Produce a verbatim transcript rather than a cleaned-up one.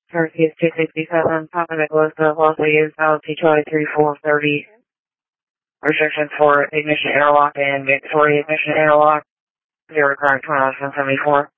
Turkey is two sixty-seven, Papa Nicholas, Delta is Galaxy Charlie three four thirty. Restrictions for ignition airlock and mandatory ignition airlock. Zero current twenty-one seventy-four.